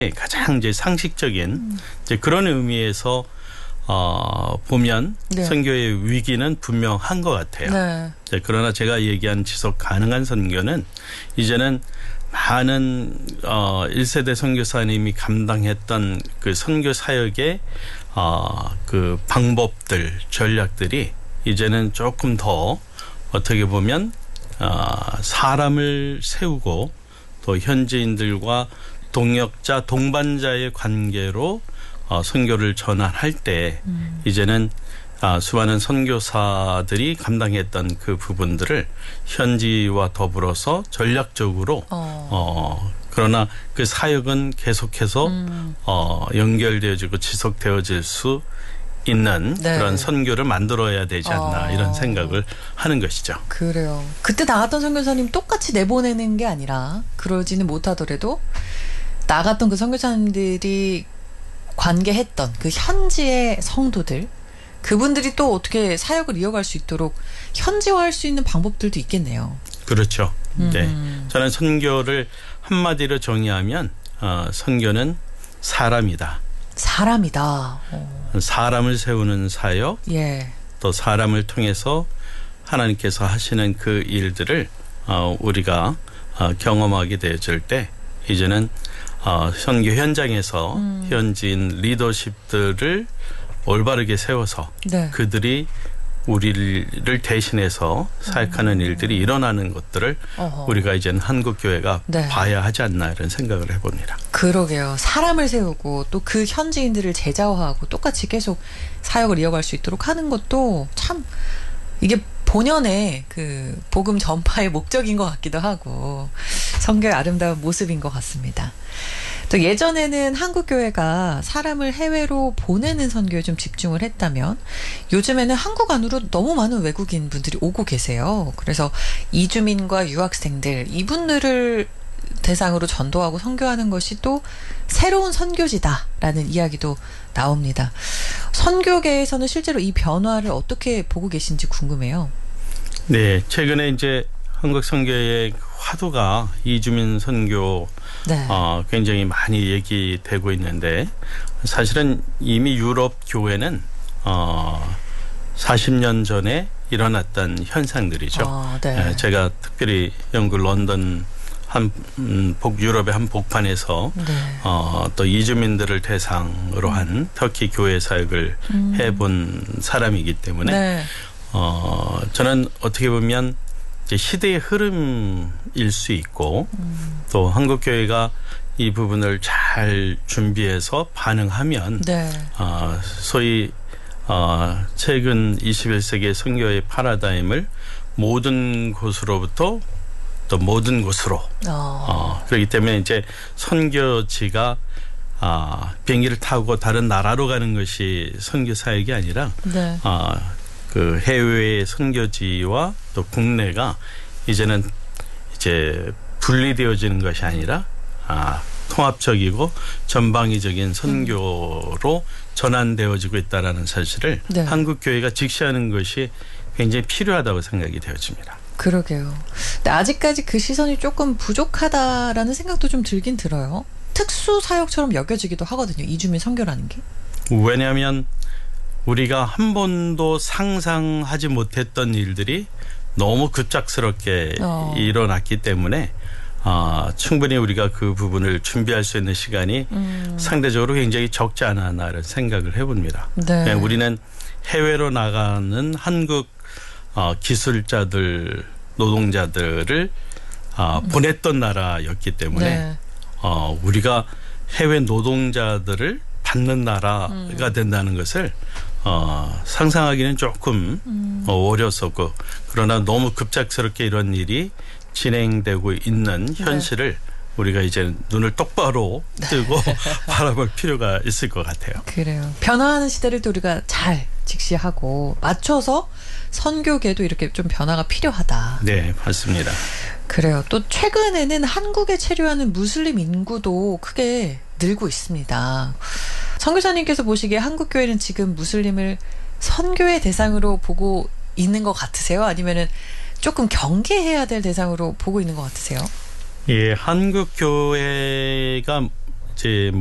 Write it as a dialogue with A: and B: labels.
A: 가장 이제 상식적인 이제 그런 의미에서 보면
B: 네.
A: 선교의 위기는 분명한 것 같아요.
B: 네.
A: 그러나 제가 얘기한 지속 가능한 선교는 이제는 많은 1세대 선교사님이 감당했던 그 선교 사역의 그 방법들, 전략들이 이제는 조금 더 어떻게 보면 사람을 세우고 또 현지인들과 동역자, 동반자의 관계로 선교를 전환할 때 이제는 수많은 선교사들이 감당했던 그 부분들을 현지와 더불어서 전략적으로 그러나 그 사역은 계속해서 연결되어지고 지속되어질 수 있는
B: 네.
A: 그런 선교를 만들어야 되지 않나 이런 생각을 하는 것이죠.
B: 그래요. 그때 나갔던 선교사님 똑같이 내보내는 게 아니라 그러지는 못하더라도 나갔던 그 선교사님들이 관계했던 그 현지의 성도들 그분들이 또 어떻게 사역을 이어갈 수 있도록 현지화할 수 있는 방법들도 있겠네요.
A: 그렇죠. 네, 저는 선교를 한마디로 정의하면 선교는 사람이다.
B: 사람이다.
A: 사람을 세우는 사역,
B: 예.
A: 또 사람을 통해서 하나님께서 하시는 그 일들을 우리가 경험하게 되어질 때 이제는 선교 현장에서 현지인 리더십들을 올바르게 세워서
B: 네.
A: 그들이 우리를 대신해서 사역하는 일들이 일어나는 것들을 우리가 이제는 한국교회가
B: 네.
A: 봐야 하지 않나 이런 생각을 해봅니다.
B: 그러게요. 사람을 세우고 또 그 현지인들을 제자화하고 똑같이 계속 사역을 이어갈 수 있도록 하는 것도 참 이게 본연의 그 복음 전파의 목적인 것 같기도 하고 선교의 아름다운 모습인 것 같습니다. 또 예전에는 한국교회가 사람을 해외로 보내는 선교에 좀 집중을 했다면 요즘에는 한국 안으로 너무 많은 외국인 분들이 오고 계세요. 그래서 이주민과 유학생들 이분들을 대상으로 전도하고 선교하는 것이 또 새로운 선교지다라는 이야기도 나옵니다. 선교계에서는 실제로 이 변화를 어떻게 보고 계신지 궁금해요.
A: 네, 최근에 이제 한국 선교의 화두가 이주민 선교
B: 네.
A: 굉장히 많이 얘기되고 있는데 사실은 이미 유럽 교회는 40년 전에 일어났던 현상들이죠.
B: 네.
A: 제가 특별히 영국 런던 유럽의 한 복판에서
B: 네.
A: 또 이주민들을 대상으로 한 터키 교회 사역을 해본 사람이기 때문에
B: 네.
A: 저는 어떻게 보면 이제 시대의 흐름일 수 있고 또 한국교회가 이 부분을 잘 준비해서 반응하면
B: 네.
A: 소위 최근 21세기의 선교의 파라다임을 모든 곳으로부터 또 모든 곳으로 그렇기 때문에 이제 선교지가 비행기를 타고 다른 나라로 가는 것이 선교 사역이 아니라
B: 네.
A: 그 해외의 선교지와 또 국내가 이제는 이제 분리되어지는 것이 아니라 통합적이고 전방위적인 선교로 전환되어지고 있다라는 사실을
B: 네.
A: 한국 교회가 직시하는 것이 굉장히 필요하다고 생각이 되어집니다.
B: 그러게요. 근데 아직까지 그 시선이 조금 부족하다라는 생각도 좀 들긴 들어요. 특수 사역처럼 여겨지기도 하거든요. 이주민 선교라는 게.
A: 왜냐하면 우리가 한 번도 상상하지 못했던 일들이 너무 급작스럽게 일어났기 때문에 충분히 우리가 그 부분을 준비할 수 있는 시간이 상대적으로 굉장히 적지 않았나 이런 생각을 해봅니다.
B: 네.
A: 우리는 해외로 나가는 한국 기술자들, 노동자들을 보냈던 나라였기 때문에
B: 네.
A: 우리가 해외 노동자들을 받는 나라가 된다는 것을 상상하기는 조금 어려웠었고 그러나 너무 급작스럽게 이런 일이 진행되고 있는 현실을 우리가 이제 눈을 똑바로 뜨고 바라볼 필요가 있을 것 같아요.
B: 그래요. 변화하는 시대를 또 우리가 잘 직시하고 맞춰서 선교계도 이렇게 좀 변화가 필요하다.
A: 네, 맞습니다.
B: 그래요. 또 최근에는 한국에 체류하는 무슬림 인구도 크게 늘고 있습니다. 선교사님께서 보시기에 한국교회는 지금 무슬림을 선교의 대상으로 보고 있는 것 같으세요? 아니면은 조금 경계해야 될 대상으로 보고 있는 것 같으세요?
A: 예, 한국 교회가 제